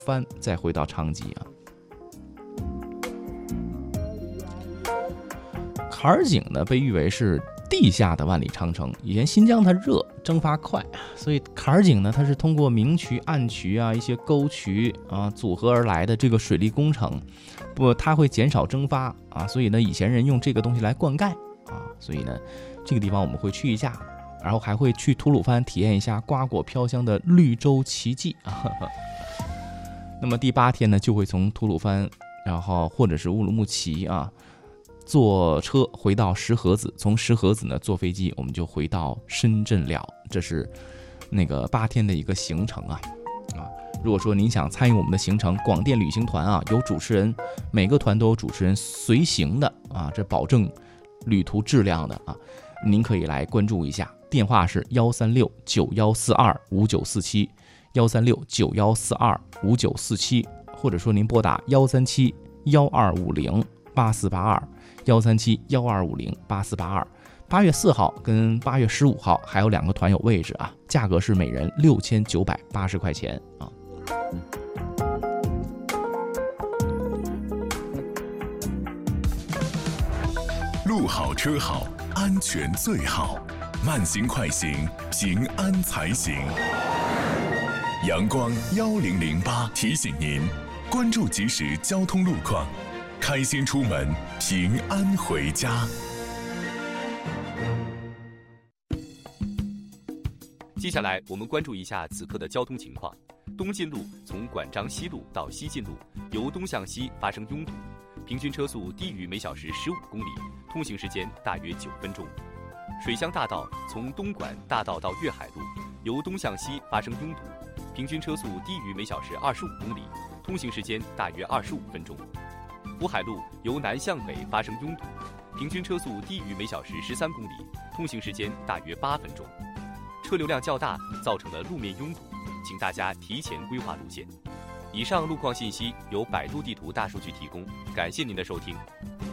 番，再回到昌吉啊。卡尔井呢，被誉为是地下的万里长城。以前新疆它热，蒸发快，所以卡尔井呢，它是通过明渠、暗渠啊、一些沟渠啊组合而来的这个水利工程。不，它会减少蒸发啊，所以呢，以前人用这个东西来灌溉啊，所以呢，这个地方我们会去一下，然后还会去吐鲁番体验一下瓜果飘香的绿洲奇迹啊。那么第8天呢，就会从吐鲁番，然后或者是乌鲁木齐啊。坐车回到石河子，从石河子呢坐飞机，我们就回到深圳了。这是那个8天的一个行程啊。如果说您想参与我们的行程，广电旅行团啊，有主持人，每个团都有主持人随行的啊，这保证旅途质量的啊。您可以来关注一下，电话是13691425947，13691425947，或者说您拨打13712508482，13712508482。8月4号跟8月15号还有2个团有位置啊，价格是每人6980块钱啊。 路好车好，安全最好，慢行快行，平安才行。阳光1008提醒您，关注即时交通路况，开心出门，平安回家。 接下来我们关注一下此刻的交通情况。东进路从管章西路到西进路，由东向西发生拥堵，平均车速低于每小时15公里，通行时间大约9分钟。水乡大道从东莞大道到粤海路，由东向西发生拥堵，平均车速低于每小时25公里，通行时间大约25分钟。福海路由南向北发生拥堵，平均车速低于每小时13公里，通行时间大约8分钟。车流量较大，造成了路面拥堵，请大家提前规划路线。以上路况信息由百度地图大数据提供，感谢您的收听。